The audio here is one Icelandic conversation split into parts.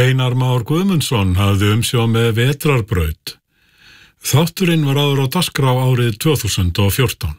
Einar Már Guðmundsson hafði umsjá með Vetrarbraut. Þátturinn var áður á dagskrá árið 2014.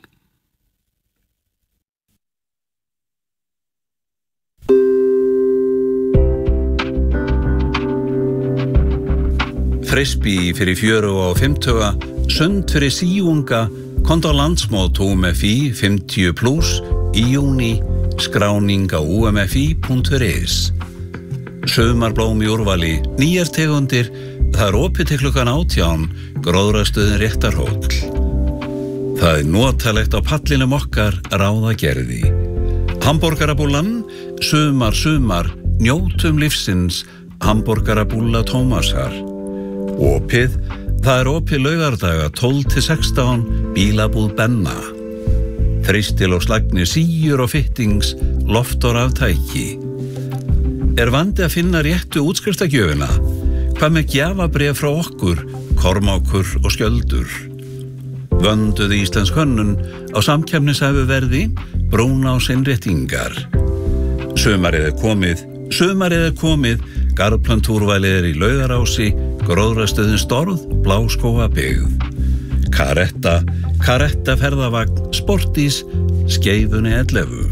Frisbee fyrir 4 og 50, sund fyrir síunga, komdu á landsmót UMFI 50+ í júní, skráning á umfi.is. Sumarblóm í úrvali, nýjar tegundir, það opið til klukkan 18, gróðrastöðin Réttarhóll. Það notalegt á pallinum okkar ráðagerði. Hamborgarabúllan, sumar, njótum lífsins, hamborgarabúlla Tómasar. Opið, það opið laugardaga 12-16, bílabúð Benna. Þristil og slagni síur og fittings, loft og raftæki. Vandi að finna réttu útskriftargjöfina? Hvað með gjafabréf frá okkur, Kormákur og Skjöldur? Vönduð íslensk hönnun á samkeppnishæfu verði, Brúnás innréttingar. Sumarið komið, garðplöntúrvælið í Laugarási, gróðrastöðin Storð, Bláskógabyggð. Karetta ferðavagn, Sportís, Skeifunni 11.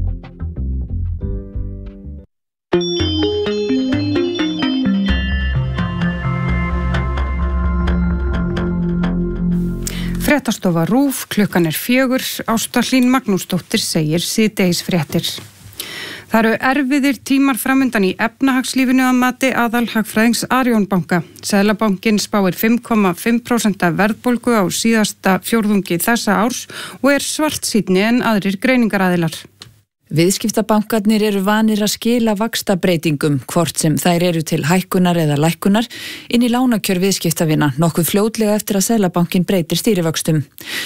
Fréttastofa RÚV, klukkan 4, Ásta Hlín Magnúsdóttir segir síðdegisfréttir. Það eru erfiðir tímar framundan í efnahagslífinu að mati aðalhagfræðings Arion banka. Seðlabankinn spáir 5,5% verðbólgu á síðasta fjórðungi þessa árs og svartsýnni en aðrir greiningaraðilar. Viðskiptabankarnir eru vanir að skila vaxtabreytingum, hvort sem þær eru til hækkunar eða lækkunar, inn í lánakjör viðskiptavina, nokkuð fljótlega eftir að Seðlabankinn breytir stýrivöxtum.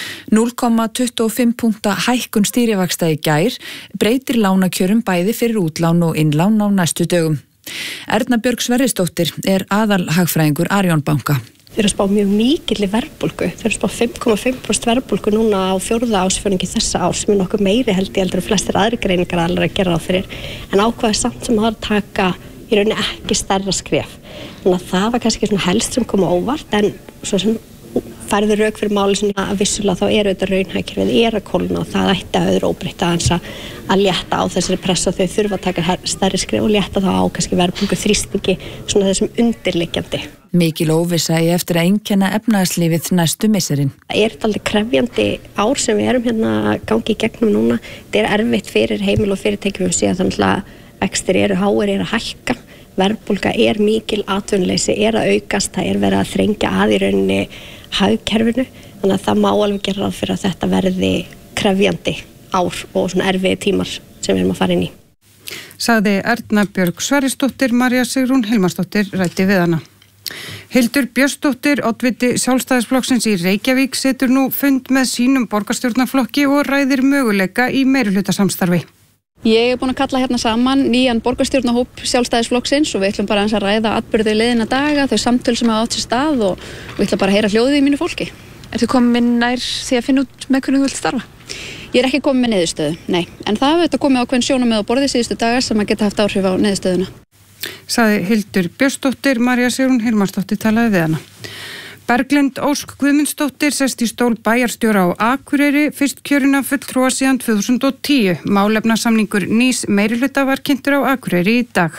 0,25 punkta hækkun stýrivaxta í gær breytir lánakjörum bæði fyrir útlán og innlán á næstu dögum. Erna Björg Sverrisdóttir aðalhagfræðingur Arion banka. Þeir eru að spá mjög mikilli verðbólgu. Þeir eru að spá 5,5% verðbólgu núna á fjórða ársfjórðungi þessa árs, sem nokkuð meiri held ég heldur flestir aðrir greiningaraðilar að gera ráð fyrir, en ákveða samt sem að taka í rauninni ekki stærra skref. Þannig að það var kannski svona helst sem kom á óvart, en svo sem færðu rök fyrir máli sem að vissulega þá eru þetta raunhagkerfið að kólna og það ætti að öðru óbreytt að létta á þessari pressa, þau þurfa að taka stærri skref og létta þá á kannski verðbólgu þrýstingi svona þessum undirliggjandi. Mikil óvissa eftir að einkenna efnahagslífið næstu misserin. Það alveg krefjandi ár sem við erum hérna að gangi í gegnum núna. Þetta erfitt fyrir heimil og fyrirtækjum síðan þannig að vextir eru háir, að hækka. Verðbólga mikil, atvinnuleysi að aukast, það verið að þrengja að í rauninni hagkerfinu, þannig að það má alveg gera ráð fyrir að þetta verði krefjandi ár og svona erfiði tímar sem við erum að fara inn í. Sagði Erna Björg Sverrisdóttir, María Sigrún Hilmarsdóttir ræddi við hana. Hildur Björnsdóttir, oddviti Sjálfstæðisflokksins í Reykjavík, setur nú fund með sínum borgarstjórnarflokki og ræðir möguleika í meirihlutasamstarfi. Ég búin að kalla hérna saman nýjan borgarstjórnarhóp Sjálfstæðisflokksins og við ætlum bara að ræða atburði liðina daga, þau samtöl sem hafa átt sér stað og við ætlum bara að heyra hljóðið í mínu fólki. Ertu komin nær því að finna út með hvernig þú vilt starfa? Ég ekki komin með niðurstöðu, nei, en það hefur þetta komið ákveðin sjónarmið á borðið síðustu dagar sem að geta haft áhrif á niðurstöðuna. Sagði Hildur Björnsdóttir, María Sigrún Hilmarsdóttir talaði við hana. Berglind Ósk Guðmundsdóttir sest í stól bæjarstjóra á Akureyri, fyrst kjörina fulltrúa síðan 2010. Málefnasamningur nýs meirihluta var kynntur á Akureyri í dag.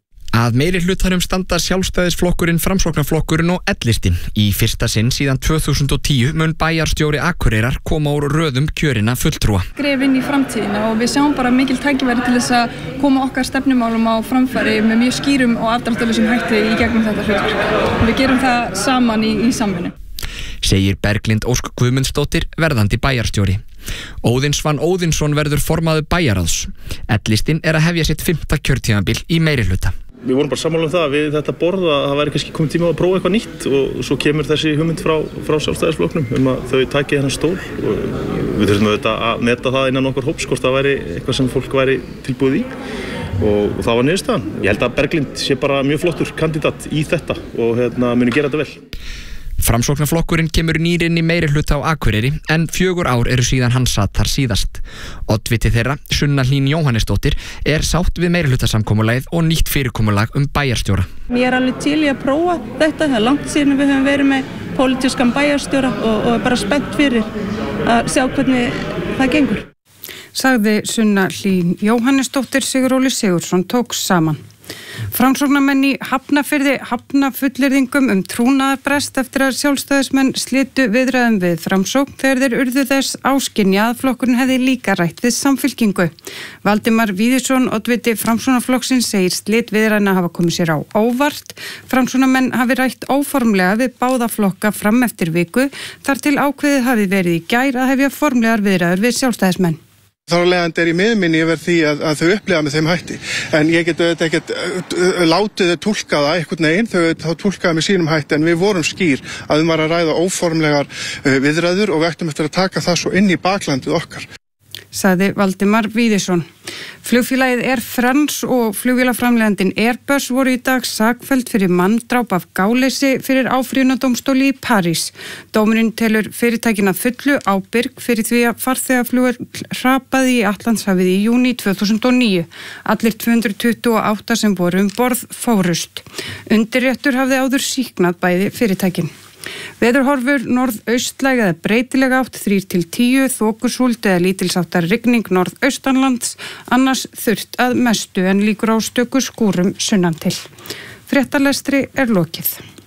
Að meirihlutanum standa Sjálfstæðisflokkurinn, Framsóknarflokkurinn og L-listinn. Í fyrsta sinn síðan 2010 mun bæjarstjóri Akureyrar koma úr röðum kjörina fulltrúa. Skref inn í framtíðina og við sjáum bara mikil tækifæri til þess að koma okkar stefnumálum á framfæri með mjög skýrum og afdráttarlausum hætti í gegnum þetta hlutverk. Við gerum það saman í samvinnu. Segir Berglind Ósk Guðmundsdóttir, verðandi bæjarstjóri. Óðinn Svan Óðinsson verður formaður bæjarráðs. L-listinn að hefja sitt 5. kjörtímabil í meirihluta. Við vorum bara sammála það við þetta borð að það væri kannski komið tíma að prófa eitthvað nýtt og svo kemur þessi hugmynd frá Sjálfstæðisflokknum að þau taki þennan stól og við þurfum auðvitað að meta það innan okkar hóps hvort það væri eitthvað sem fólk væri tilbúið í og það var niðurstaðan. Ég held að Berglind sé bara mjög flottur kandidat í þetta og muni gera þetta vel. Framsóknarflokkurinn kemur nýr inn í meirihluta á Akureyri en 4 ár eru síðan hann satt þar síðast. Oddviti þeirra, Sunna Hlín Jóhannesdóttir, sátt við meirihlutasamkomulagið og nýtt fyrirkomulag bæjarstjóra. Ég alveg til í að prófa þetta, það langt síðan við höfum verið með pólitískan bæjarstjóra og bara spennt fyrir að sjá hvernig það gengur. Sagði Sunna Hlín Jóhannesdóttir. Siguróli Sigurðsson tók saman. Framsóknarmenn í Hafnarfirði hafna fullyrðingum trúnaðarbrest eftir að sjálfstæðismenn slitu viðræðum við Framsókn þegar þeir urðu þess áskynja að flokkurinn hefði líka rætt við Samfylkingu. Valdimar Víðisson, oddviti Framsóknarflokksins, segir slit viðræðna hafa komið sér á óvart. Framsóknarmenn hafi rætt óformlega við báða flokka fram eftir viku þar til ákveðið hafi verið í gær að hefja formlegar viðræður við sjálfstæðismenn. Þar af leiðandi ég miðminni yfir því að þau upplifa með þeim hætti. En ég get auðvitað ekkert látið þau túlka það einhvern veginn, þau túlkaði með sínum hætti, en við vorum skýr að var að ræða óformlegar viðræður og við ættum eftir að taka það svo inn í baklandið okkar. Sagði Valdimar Víðisson. Flugfélagið Air France og flugvélaframleiðandinn Airbus voru í dag sakfelld fyrir manndráp af gáleysi fyrir áfrýjunardómstóli í París. Dómurinn telur fyrirtækin að fullu ábyrg fyrir því að farþegaflugvél hrapaði í Atlantshafið í júní 2009. Allir 228 sem voru borð fórust. Undirréttur hafði áður sýknað bæði fyrirtækin. Veðurhorfur norðaustlæg eða breytileg átt 3-10, þokusúld eða lítilsháttar rigning norðaustanlands, annars þurrt að mestu en líkur á stöku skúrum sunnan til. Fréttalestri lokið.